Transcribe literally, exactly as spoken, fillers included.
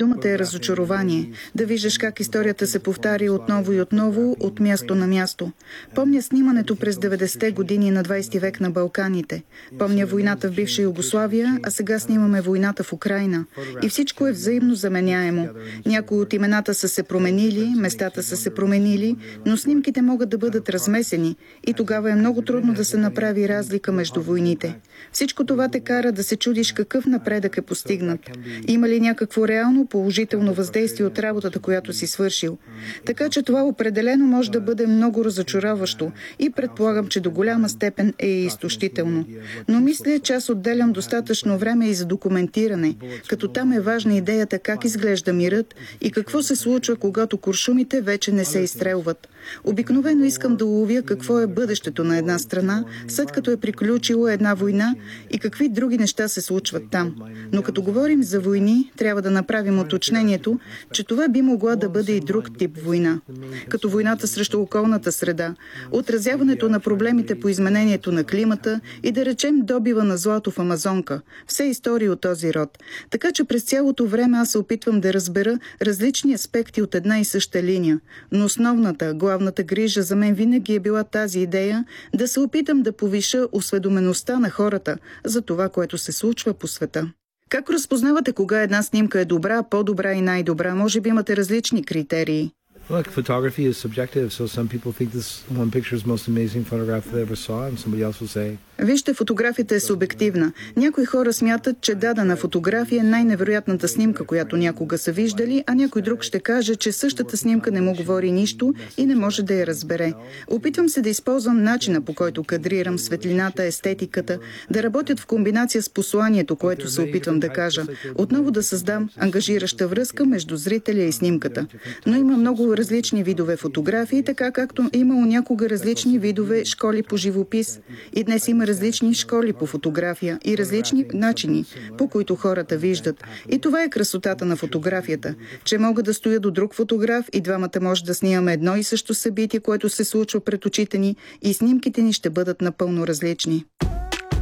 думата е разочарование. Да виждаш как историята се повтаря отново и отново, от място на място. Помня снимането през деветдесетте години на двадесети век на Балканите. Помня войната в бивша Югославия, а сега снимаме войната в Украйна. И всичко е взаимно заменяемо. Някои от имената са се променили, местата са се променили, но снимките могат да бъдат размесени и тогава е много трудно да се направи разлика между войните. Всичко това те кара да се чудиш какъв напредък е постигнат. Има ли някакво реално положително въздействие от работата, която си свършил? Така че това определено може да бъде много разочароващо и предполагам, че до голяма степен е изтощително. Но мисля, че аз отделям достатъчно време и за документиране, като там е важна идеята как изглежда мирът и какво се случва, когато куршумите вече не се изстрелват. Обикновено искам да уловя какво е бъдещето на една страна, след като е приключила една война и какви други неща се случват там. Но като говорим за войни, трябва да направим уточнението, че това би могла да бъде и друг тип война. Като войната срещу околната среда, отразяването на проблемите по изменението на климата и да речем добива на злато в Амазонка. Все истории от този род. Така че през цялото време аз се опитвам да разбера различни аспекти от една и съща линия. Но основната, главната грижа за мен винаги е била тази идея да се опитам да повиша осведомеността на хората за това, което се случва по света. Как разпознавате кога една снимка е добра, по-добра и най-добра? Може би имате различни критерии. Look, photography is subjective, so some people think this one picture is the most amazing photograph they ever saw, and somebody else will say... Вижте, фотографията е субективна. Някои хора смятат, че дадена фотография е най-невероятната снимка, която някога са виждали, а някой друг ще каже, че същата снимка не му говори нищо и не може да я разбере. Опитвам се да използвам начина, по който кадрирам, светлината, естетиката, да работят в комбинация с посланието, което се опитвам да кажа. Отново да създам ангажираща връзка между зрителя и снимката. Но има много различни видове фотографии, така както имало някога различни видове школи по живопис. И днес има различни школи по фотография и различни начини, по които хората виждат. И това е красотата на фотографията, че мога да стоя до друг фотограф и двамата може да снимаме едно и също събитие, което се случва пред очите ни и снимките ни ще бъдат напълно различни.